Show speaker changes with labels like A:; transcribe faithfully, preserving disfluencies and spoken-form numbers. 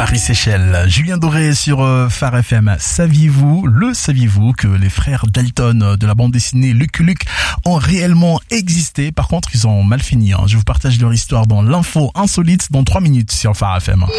A: Paris-Séchelles. Julien Doré sur euh, Phare F M. Saviez-vous, le saviez-vous que les frères Dalton de la bande dessinée Lucky Luke ont réellement existé? Par contre, ils ont mal fini. Hein. Je vous partage leur histoire dans l'info insolite dans trois minutes sur Phare F M.